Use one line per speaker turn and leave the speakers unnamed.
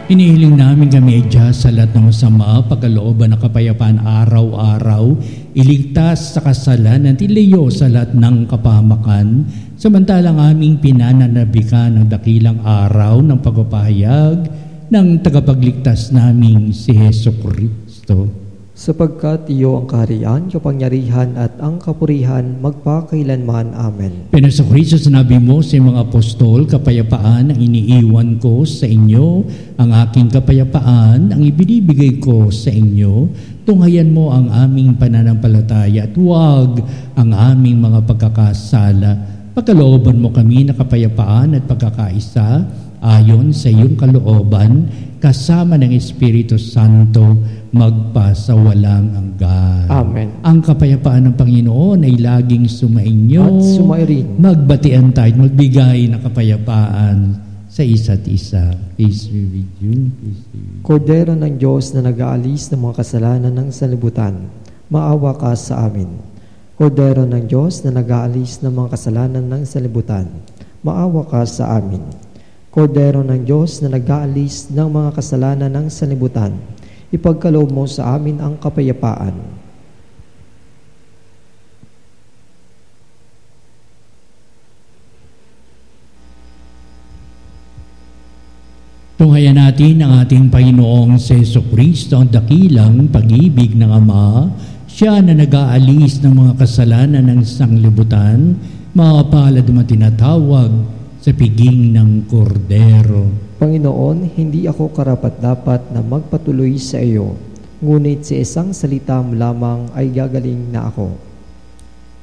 Hinihiling namin kami Diyos sa lahat ng masama, pagkalooban ng kapayapaan araw-araw, iligtas sa kasalan at ilayo sa lahat ng kapahamakan, samantalang aming pinananabikan ng dakilang araw ng pagpapahayag ng tagapagligtas naming si Heso Kristo.
Sapagkat iyo ang kaharian, kapangyarihan at ang kapurihan magpakailanman. Amen.
Pinaso Kristo, sinabi mo sa mga apostol, kapayapaan ang iniiwan ko sa inyo, ang aking kapayapaan ang ibinibigay ko sa inyo. Tunghayan mo ang aming pananampalataya at huwag ang aming mga pagkakasala. Pagkalooban mo kami na kapayapaan at pagkakaisa ayon sa iyong kalooban, kasama ng Espiritu Santo, magpasawalang hanggan.
Amen.
Ang kapayapaan ng Panginoon ay laging sumainyo.
At sumairin.
Magbatian tayo, magbigay ng kapayapaan sa isa't isa. Peace be with you. Peace be with you.
Kordero ng Diyos na nag-aalis ng mga kasalanan ng sanlibutan, maawa ka sa amin. Kordero ng Diyos na nag-aalis ng mga kasalanan ng sanlibutan, maawa ka sa amin. Kordero ng Diyos na nag-aalis ng mga kasalanan ng sanlibutan, ipagkaloob mo sa amin ang kapayapaan.
Tunghayan natin ang ating Panginoong Heso Kristo, ang dakilang pag-ibig ng Ama. Siya na nag-aalis ng mga kasalanan ng sanglibutan, mapalad mo tinatawag sa piging ng kordero.
Panginoon, hindi ako karapat-dapat na magpatuloy sa iyo, ngunit sa isang salita mo lamang ay gagaling na ako.